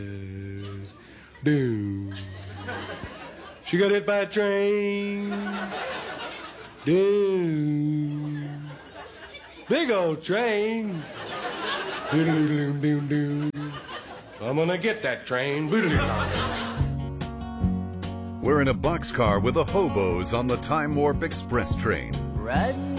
Do. She got hit by a train. Do. Big old train. Do-do-do-do-do. I'm gonna get that train. We're in a boxcar with the hobos on the Time Warp Express train. Riding